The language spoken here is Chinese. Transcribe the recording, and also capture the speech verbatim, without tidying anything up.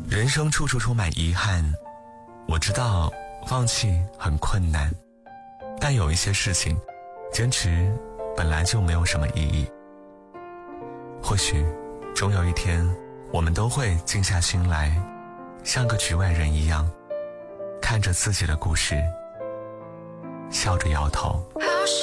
人生处处充满遗憾，我知道放弃很困难，但有一些事情坚持本来就没有什么意义。或许终有一天，我们都会静下心来，像个局外人一样，看着自己的故事，笑着摇头。